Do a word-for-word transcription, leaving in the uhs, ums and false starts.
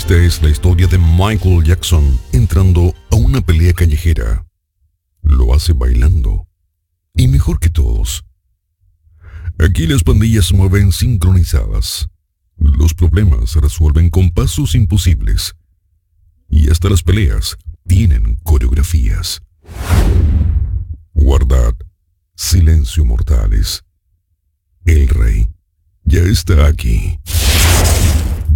Esta es la historia de Michael Jackson entrando a una pelea callejera. Lo hace bailando. Y mejor que todos. Aquí las pandillas se mueven sincronizadas. Los problemas se resuelven con pasos imposibles. Y hasta las peleas tienen coreografías. Guardad silencio, mortales. El rey ya está aquí.